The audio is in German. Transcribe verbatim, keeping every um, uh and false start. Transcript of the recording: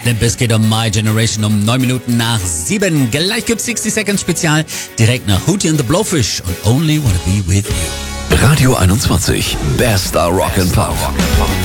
Limp Bizkit um My Generation um neun Minuten nach sieben. Gleich gibt's sixty Seconds Spezial direkt nach Hootie and the Blowfish und Only Wanna Be With You. Radio einundzwanzig, Bester Rock and Pop.